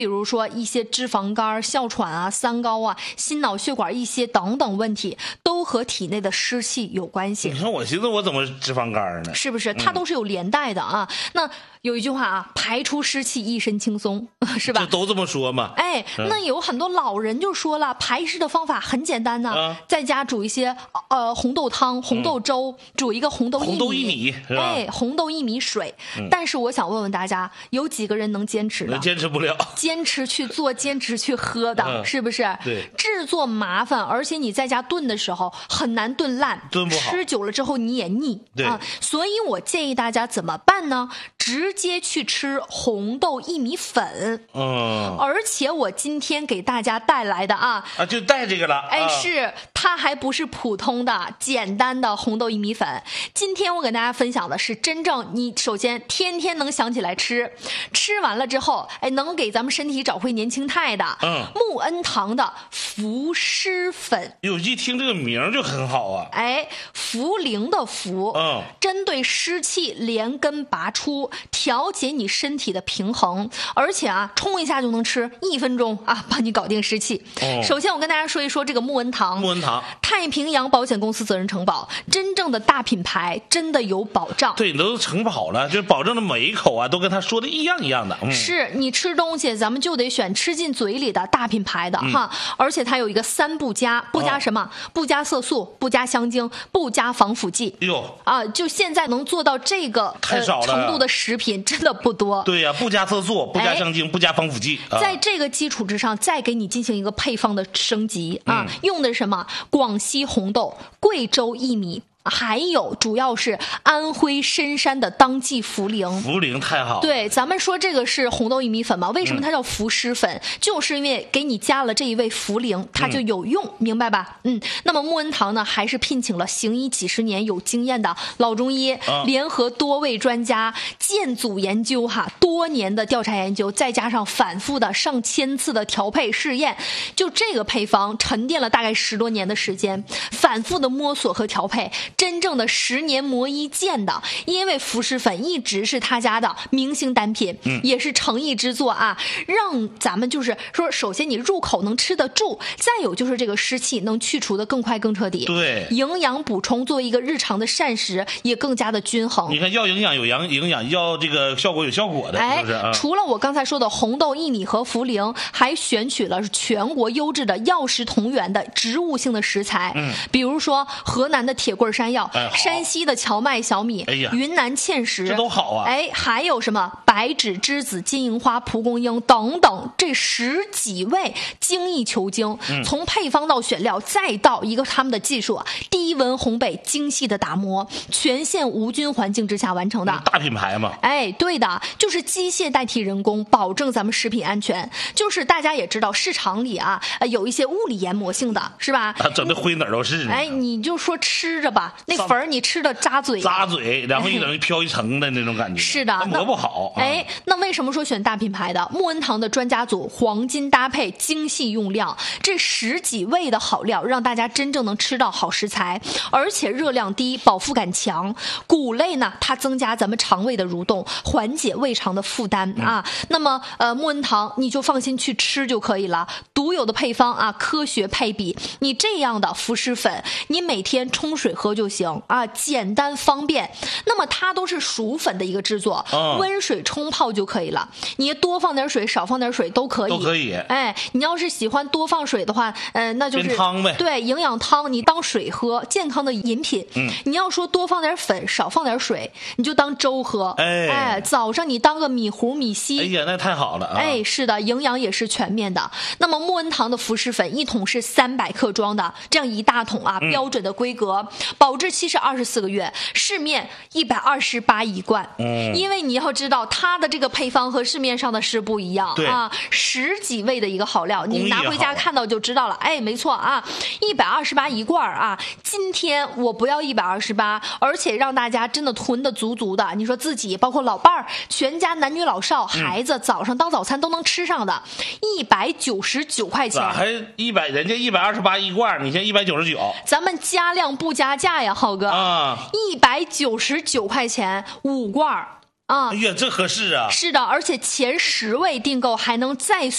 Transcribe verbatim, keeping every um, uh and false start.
比如说一些脂肪肝、哮喘啊、三高啊、心脑血管一些等等问题，都和体内的湿气有关系。 你说我寻思我怎么脂肪肝呢？ 是不是？它都是有连带的啊。嗯、那有一句话啊，排出湿气，一身轻松，是吧？ 这都这么说嘛。 哎，嗯、那有很多老人就说了，排湿的方法很简单呢、啊，在家煮一些呃红豆汤、红豆粥，嗯、煮一个红豆薏米， 红豆薏米是吧？ 哎，红豆薏米水。嗯、但是我想问问大家，有几个人能坚持的？ 坚持不了。 坚持去做，坚持去喝的，嗯、是不是？ 对， 制作麻烦，而且你在家炖的时候很难炖烂， 炖不好， 吃久了之后你也腻。 对啊，所以我建议大家怎么办呢？直接去吃红豆薏米粉。 嗯， 而且我今天给大家带来的啊啊，就带这个了。 哎，是它还不是普通的简单的红豆薏米粉。今天我给大家分享的是真正你首先天天能想起来吃，吃完了之后，哎，能给咱们身体找回年轻态的。 嗯， 沐恩堂的伏湿粉。 有一听这个名就很好啊。 哎，茯苓的茯， 嗯， 针对湿气连根拔出，调节你身体的平衡，而且啊，冲一下就能吃，一分钟啊，帮你搞定湿气。 哦、 首先我跟大家说一说这个沐恩堂。 沐恩堂， 太平洋保险公司责任承保，真正的大品牌，真的有保障。 对，你都承保了，就是保证的每一口啊，都跟他说的一样一样的。嗯、 是你吃东西，咱们就得选吃进嘴里的大品牌的、嗯、哈，而且它有一个三不加，不加什么？哦、不加色素，不加香精，不加防腐剂。 哟啊，就现在能做到这个太少了、呃、 程度的食品真的不多。 对呀、啊，不加色素，不加香精，哎、不加防腐剂、 啊。在这个基础之上，再给你进行一个配方的升级啊， 嗯、 用的是什么？广西红豆、贵州薏米。还有主要是安徽深山的当季茯苓， 茯苓太好。 对，咱们说这个是红豆薏米粉嘛？为什么它叫伏湿粉？嗯、就是因为给你加了这一味茯苓，它就有用，嗯、明白吧？嗯。那么沐恩堂呢，还是聘请了行医几十年有经验的老中医，啊、联合多位专家建组研究哈，多年的调查研究，再加上反复的上千次的调配试验，就这个配方沉淀了大概十多年的时间，反复的摸索和调配。真正的十年磨一剑的，因为伏湿粉一直是他家的明星单品，嗯、也是诚意之作啊，让咱们就是说，首先你入口能吃得住，再有就是这个湿气能去除的更快更彻底。 对， 营养补充作为一个日常的膳食也更加的均衡。 你看，要营养有营营养，要这个效果有效果的， 哎， 是不是啊？ 除了我刚才说的红豆、薏米和茯苓，还选取了全国优质的药食同源的植物性的食材，嗯，比如说河南的铁棍山药。 哎、 山西的荞麦小米， 哎呀， 云南芡实， 这都好啊！ 哎，还有什么白芷、栀子、金银花、蒲公英等等，这十几味精益求精，嗯、从配方到选料，再到一个他们的技术，低温烘焙、精细的打磨，全线无菌环境之下完成的。 大品牌嘛， 哎，对的，就是机械代替人工，保证咱们食品安全。就是大家也知道，市场里啊，呃、有一些物理研磨性的，是吧？ 啊，整的灰哪儿都是。 哎，你就说吃着吧，那粉儿你吃的扎嘴， 扎嘴，然后一等于飘一层的那种感觉。 是的， 磨不好。 哎，那为什么说选大品牌的？沐恩堂的专家组黄金搭配，精细用料，这十几味的好料，让大家真正能吃到好食材，而且热量低，饱腹感强。谷类呢，它增加咱们肠胃的蠕动，缓解胃肠的负担、嗯、啊。那么呃，沐恩堂你就放心去吃就可以了，独有的配方啊，科学配比，你这样的伏湿粉，你每天冲水喝就行啊，简单方便。那么它都是熟粉的一个制作，哦、温水冲泡就可以了。你多放点水，少放点水都可以， 都可以。 哎，你要是喜欢多放水的话，呃，那就是汤呗。 对，营养汤你当水喝，健康的饮品。嗯，你要说多放点粉，少放点水，你就当粥喝。 哎， 哎，早上你当个米糊米稀。 哎呀，那太好了啊！ 哎，是的，营养也是全面的。那么沐恩堂的伏湿粉一桶是三百克装的，这样一大桶啊，嗯、标准的规格，保质期是二十四个月，市面一百二十八一罐。嗯，因为你要知道它的这个配方和市面上的是不一样啊，十几味的一个好料，你拿回家看到就知道了。哎，没错啊，一百二十八一罐啊。今天我不要一百二十八，而且让大家真的囤的足足的。你说自己包括老伴儿，全家男女老少、孩子，早上当早餐都能吃上的，一百九十九块钱。 咋还一百？人家一百二十八一罐，你现在一百九十九。 咱们加量不加价呀，浩哥啊， 一百九十九块钱五罐啊。 哎呀，这合适啊！ 是的，而且前十位订购还能再